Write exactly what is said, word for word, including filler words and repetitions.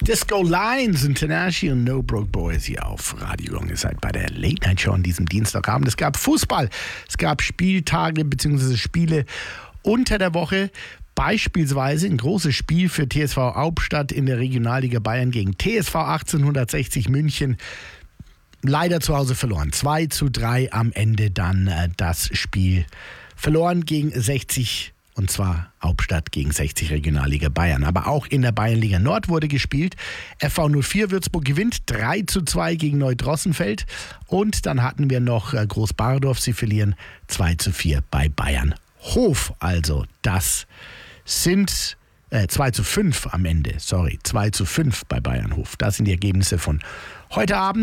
Disco Lines International No Broke Boys hier auf Radio Gong. Ihr seid bei der Late Night Show an diesem Dienstagabend. Es gab Fußball, es gab Spieltage bzw. Spiele unter der Woche. Beispielsweise ein großes Spiel für T S V Hauptstadt in der Regionalliga Bayern gegen T S V achtzehnhundertsechzig München. Leider zu Hause verloren. zwei zu drei am Ende dann äh, das Spiel. Verloren gegen sechzig, und zwar Hauptstadt gegen sechzig Regionalliga Bayern. Aber auch in der Bayernliga Nord wurde gespielt. F V null vier Würzburg gewinnt drei zu zwei gegen Neudrossenfeld. Und dann hatten wir noch äh, Großbardorf. Sie verlieren zwei zu vier bei Bayern Hof. Also das sind äh, zwei zu fünf am Ende. Sorry, zwei zu fünf bei Bayern Hof. Das sind die Ergebnisse von heute Abend.